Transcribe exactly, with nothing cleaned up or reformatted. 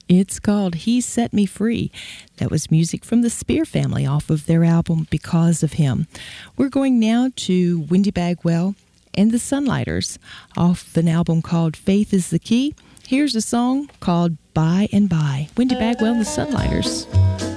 It's called He Set Me Free. That was music from the Spear Family off of their album Because of Him. We're going now to Wendy Bagwell and the Sunlighters off an album called Faith is the Key. Here's a song called By and By. Wendy Bagwell and the Sunlighters.